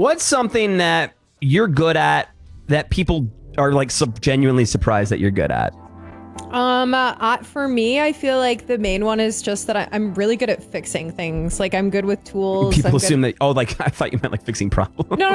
What's something that you're good at that people are like genuinely surprised that you're good at? For me, I feel like the main one is just that I'm really good at fixing things. Like I'm good with tools. People assume that. Oh, like I thought you meant like fixing problems. No.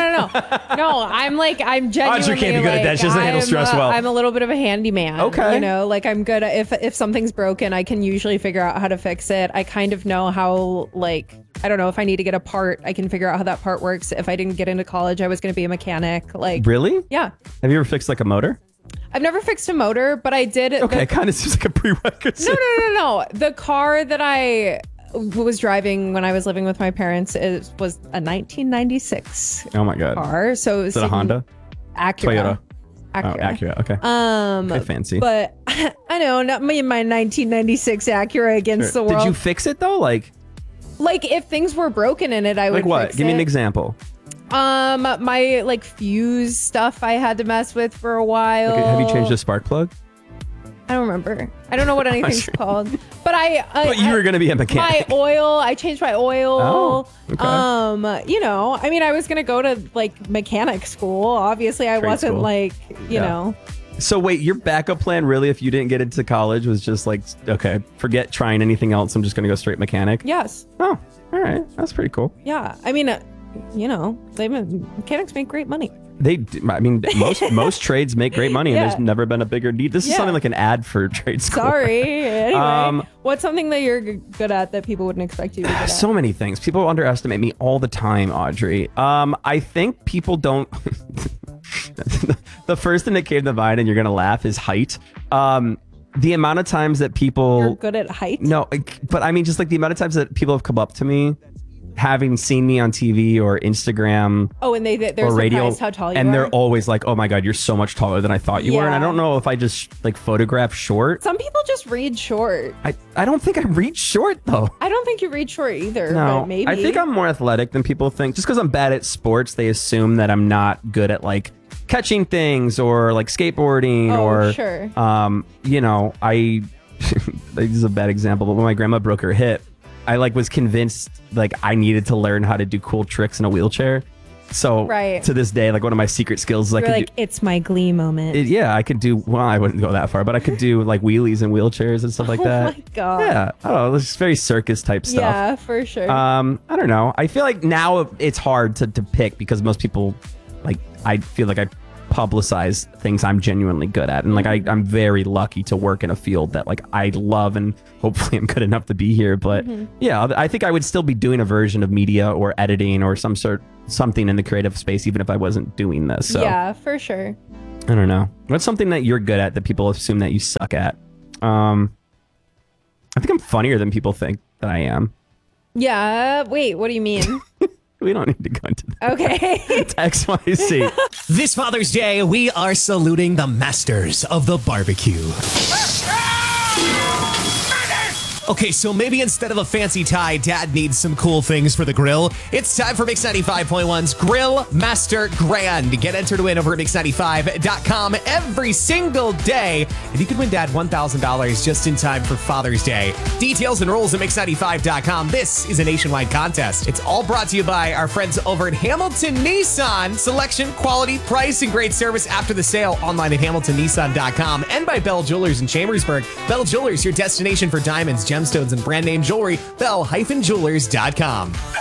I'm genuinely. Audrey can't be good at that. She doesn't handle stress well. I'm a little bit of a handyman. Okay. You know, like I'm good at if something's broken, I can usually figure out how to fix it. I kind of know how, like, I don't know, if I need to get a part, I can figure out how that part works. If I didn't get into college, I was going to be a mechanic. Like, really? Yeah. Have you ever fixed like a motor? I've never fixed a motor, but I did. Okay, it kind of seems like a prerequisite. No. The car that I was driving when I was living with my parents was a 1996 Oh my god. car. So it was Is it a Honda? Acura. Toyota. Oh, Acura. Okay. Okay, fancy. But I know, not me and my 1996 Acura against the world. Did you fix it though? Like if things were broken in it, I would like what? fix Give me it. an example. My like fuse stuff I had to mess with for a while. Okay, have you changed the spark plug? I don't remember. I don't know what anything's called. But But you were going to be a mechanic. My oil, I changed my oil. Oh, okay. You know, I mean, I was going to go to like mechanic school. Obviously, I Trade wasn't school. like, you know. So wait, your backup plan really, if you didn't get into college, was just like, okay, forget trying anything else. I'm just going to go straight mechanic. Yes. Oh, all right. That's pretty cool. Yeah. I mean, you know, mechanics make great money. I mean, most trades make great money, and Yeah. there's never been a bigger need. This is something like an ad for trade school. Sorry. Anyway, what's something that you're good at that people wouldn't expect you to be good at? So many things. People underestimate me all the time, Audrey. I think people don't. The first thing that came to mind, and you're gonna laugh, is height. The amount of times that people You're good at height? No, but I mean, just like the amount of times that people have come up to me, having seen me on TV or Instagram. Oh, and they're or radio, surprised how tall you are. and they're always like, "Oh my god, you're so much taller than I thought you were." And I don't know if I just like photograph short. Some people just read short. I don't think I read short though. I don't think you read short either. No, but maybe. I think I'm more athletic than people think. Just because I'm bad at sports, they assume that I'm not good at like catching things or like skateboarding or sure. You know, this is a bad example, but when my grandma broke her hip, I like was convinced like I needed to learn how to do cool tricks in a wheelchair. So to this day, like one of my secret skills is I could it's my Glee moment. I could do, well, I wouldn't go that far, but I could do like wheelies and wheelchairs and stuff like that. Oh my god. Yeah. I don't know. It's just very circus type stuff. Yeah, for sure. I don't know. I feel like now it's hard to pick because most people, like, I feel like I publicize things I'm genuinely good at, and like I'm very lucky to work in a field that like I love, and hopefully I'm good enough to be here. But yeah, I think I would still be doing a version of media or editing or something in the creative space even if I wasn't doing this. So yeah, for sure. I don't know. What's something that you're good at that people assume that you suck at? I think I'm funnier than people think that I am. Yeah. Wait, what do you mean? We don't need to go into that. Okay. It's XYZ. This Father's Day, we are saluting the masters of the barbecue. Okay, so maybe instead of a fancy tie, Dad needs some cool things for the grill. It's time for Mix 95.1's Grill Master Grand. Get entered to win over at Mix95.com every single day, and you can win Dad $1,000 just in time for Father's Day. Details and rules at Mix95.com. This is a nationwide contest. It's all brought to you by our friends over at Hamilton Nissan. Selection, quality, price, and great service after the sale online at HamiltonNissan.com, and by Bell Jewelers in Chambersburg. Bell Jewelers, your destination for diamonds, gemstones, and brand name jewelry. Bell-Jewelers.com.